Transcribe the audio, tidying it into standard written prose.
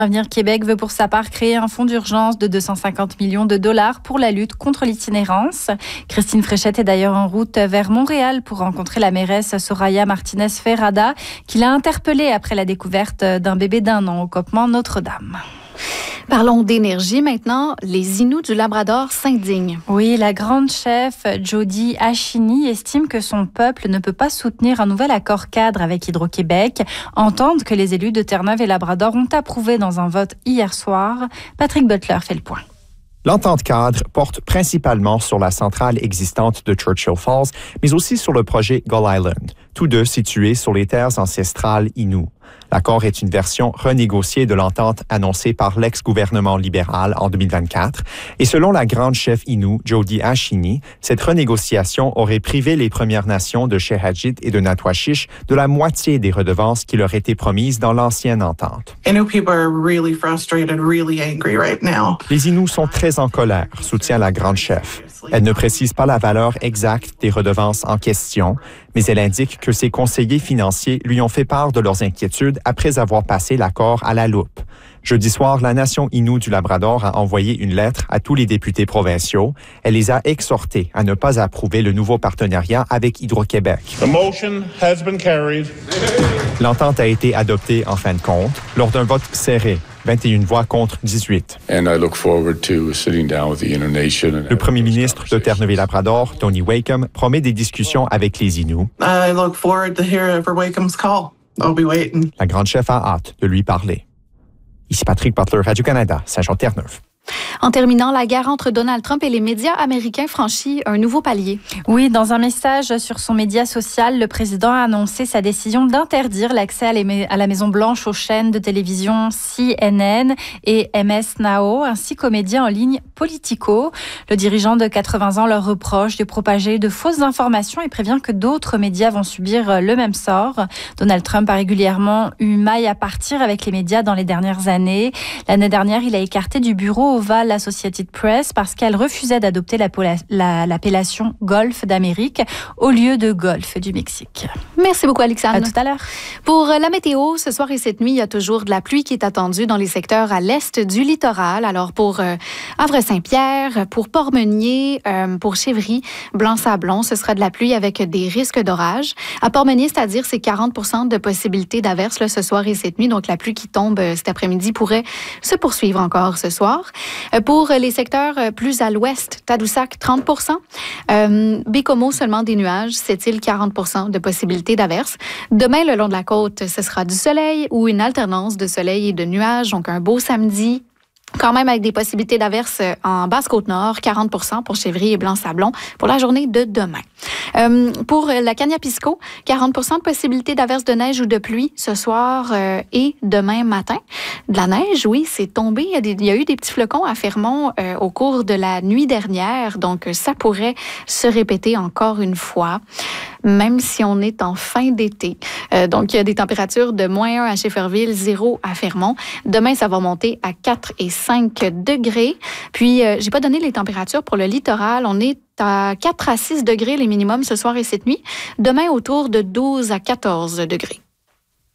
Avenir Québec veut pour sa part créer un fonds d'urgence de 250 millions de dollars pour la lutte contre l'itinérance. Christine Fréchette est d'ailleurs en route vers Montréal pour rencontrer la mairesse Soraya Martinez-Ferrada, qui l'a interpellée après la découverte d'un bébé d'1 an au campement Notre-Dame. Parlons d'énergie maintenant. Les Inuits du Labrador s'indignent. Oui, la grande chef Jody Ashini estime que son peuple ne peut pas soutenir un nouvel accord cadre avec Hydro-Québec, entende que les élus de Terre-Neuve et Labrador ont approuvé dans un vote hier soir. Patrick Butler fait le point. L'entente cadre porte principalement sur la centrale existante de Churchill Falls, mais aussi sur le projet Gull Island, tous deux situés sur les terres ancestrales Innu. L'accord est une version renégociée de l'entente annoncée par l'ex-gouvernement libéral en 2024. Et selon la grande chef Innu, Jody Ashini, cette renégociation aurait privé les Premières Nations de Shehadjit et de Natwachish de la moitié des redevances qui leur étaient promises dans l'ancienne entente. Innu people are really frustrated, really angry right now. Les Inuits sont très en colère, soutient la grande chef. Elle ne précise pas la valeur exacte des redevances en question, mais elle indique que ses conseillers financiers lui ont fait part de leurs inquiétudes après avoir passé l'accord à la loupe. Jeudi soir, la nation Innu du Labrador a envoyé une lettre à tous les députés provinciaux. Elle les a exhortés à ne pas approuver le nouveau partenariat avec Hydro-Québec. The motion has been carried. L'entente a été adoptée en fin de compte lors d'un vote serré, 21 voix contre 18. Le premier ministre de Terre-Neuve et Labrador, Tony Wakeham, promet des discussions avec les Inuits. I look forward to hearing Wakeham's call. I'll be waiting. La grande chef a hâte de lui parler. Ici Patrick Butler, Radio-Canada, Saint-Jean-Terre-Neuve. En terminant, la guerre entre Donald Trump et les médias américains franchit un nouveau palier. Oui, dans un message sur son média social, le président a annoncé sa décision d'interdire l'accès à la Maison-Blanche aux chaînes de télévision CNN et MS Now, ainsi qu'aux médias en ligne Politico. Le dirigeant de 80 ans leur reproche de propager de fausses informations et prévient que d'autres médias vont subir le même sort. Donald Trump a régulièrement eu maille à partir avec les médias dans les dernières années. L'année dernière, il a écarté du bureau ovale l'Associated Press parce qu'elle refusait d'adopter l'appellation Golfe d'Amérique au lieu de Golfe du Mexique. Merci beaucoup, Alexandre. À tout à l'heure. Pour la météo, ce soir et cette nuit, il y a toujours de la pluie qui est attendue dans les secteurs à l'est du littoral. Alors pour Havre-Saint-Pierre, pour Port-Meunier, pour Chevry, Blanc-Sablon, ce sera de la pluie avec des risques d'orage. À Port-Meunier, c'est-à-dire c'est 40% de possibilité d'averse ce soir et cette nuit. Donc la pluie qui tombe cet après-midi pourrait se poursuivre encore ce soir. Pour les secteurs plus à l'ouest, Tadoussac, 30%. Bécomo, seulement des nuages. Sept-Îles, 40% de possibilité d'averse. Demain, le long de la côte, ce sera du soleil ou une alternance de soleil et de nuages. Donc, un beau samedi. Quand même avec des possibilités d'averse en Basse-Côte-Nord, 40% pour Chevry et Blanc-Sablon pour la journée de demain. Pour la Cagnapisco, 40% de possibilités d'averse de neige ou de pluie ce soir et demain matin. De la neige, oui, c'est tombé. Il y a eu des petits flocons à Fermont au cours de la nuit dernière, donc ça pourrait se répéter encore une fois, même si on est en fin d'été. Donc, il y a des températures de -1 à Schefferville, 0 à Fermont. Demain, ça va monter à 4 et 5 degrés. Puis, j'ai pas donné les températures pour le littoral. On est à 4 à 6 degrés les minimums ce soir et cette nuit. Demain, autour de 12 à 14 degrés.